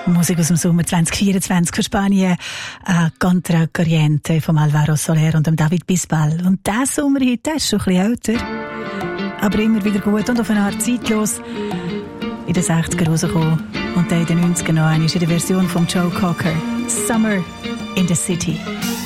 Musik aus dem Sommer 2024 für Spanien. Contra Corriente von Alvaro Soler und dem David Bisbal. Und dieser Sommerhit, der ist schon ein bisschen älter, aber immer wieder gut und auf eine Art zeitlos. In den 60er rausgekommen und dann in den 90er noch einmal in der Version von Joe Cocker. Summer in the City.